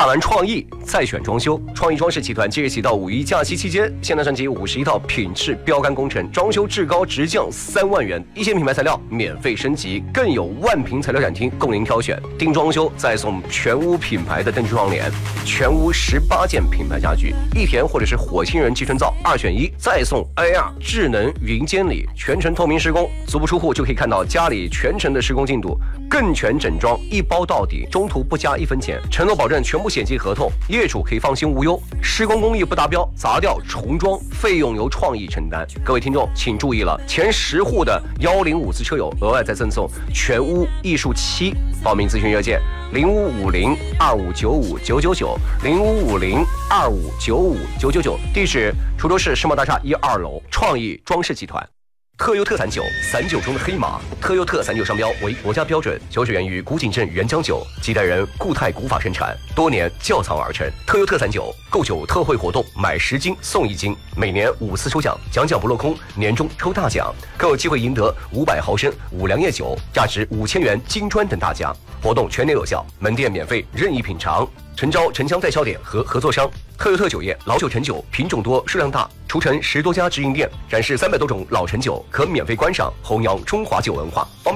看完创意再选装修。创意装饰集团即日起到5一假期期间，现代升级51套品质标杆工程，装修至高直降3万元，一线品牌材料免费升级，更有万平材料展厅供您挑选。定装修再送全屋品牌的灯具窗帘，全屋18件品牌家具，一田或者是火星人集成灶2选1，再送 AR 智能云监理，全程透明施工，足不出户就可以看到家里全程的施工进度，更全整装一包到底，中途不加1分钱，承诺保证全部险金合同，业主可以放心无忧。施工工艺不达标，砸掉重装费用由创意承担。各位听众请注意了，前10户的105次车友额外再赠送全屋艺术漆。报名咨询热线0550-2595-999，0550-2595-999，地址滁州市世贸大厦1、2楼，创意装饰集团。特优特产酒，散酒中的黑马。特优特散酒商标为国家标准，酒水源于古井镇原浆酒，几代人固态古法生产，多年窖藏而成。特优特散酒购酒特惠活动，买10斤送1斤，每年5次抽奖，奖不落空，年终抽大奖，更有机会赢得500毫升五粮液酒，价值5000元金砖等大奖。活动全年有效，门店免费任意品尝。诚招城乡代销点和合作商。特优特酒业老酒陈酒，品种多，数量大，除城10多家直营店，展示300多种老陈酒，可免费观赏，弘扬中华酒文化。